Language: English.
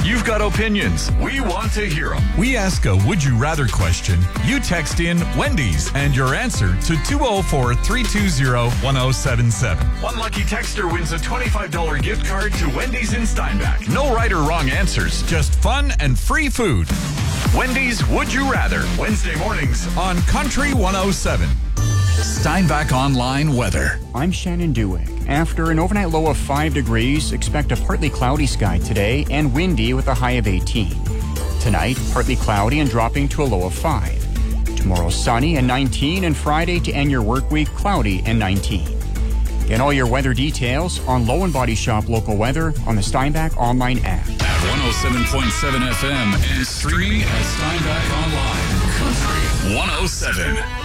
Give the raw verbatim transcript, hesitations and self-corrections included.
You've got opinions. We want to hear them. We ask a would you rather question. You text in Wendy's and your answer to two oh four, three two zero, one oh seven seven. One lucky texter wins a twenty-five dollars gift card to Wendy's in Steinbach. No right or wrong answers, just fun and free food. Wendy's Would You Rather, Wednesday mornings on Country one oh seven. Steinbach Online weather. I'm Shannon Dewick. After an overnight low of five degrees, expect a partly cloudy sky today and windy with a high of eighteen. Tonight, partly cloudy and dropping to a low of five. Tomorrow, sunny and nineteen, and Friday to end your work week, cloudy and nineteen. Get all your weather details on Low and Body Shop local weather on the Steinbach Online app. At one oh seven point seven F M and streaming at Steinbach Online. Country one oh seven.